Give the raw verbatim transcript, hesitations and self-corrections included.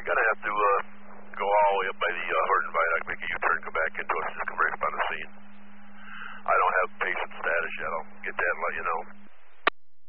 Gonna have to uh, go all the way up by the uh, Horton Viaduct, make a U-turn, come back into it, just come right up on the scene. I don't have patient status yet. I'll get that and let you know.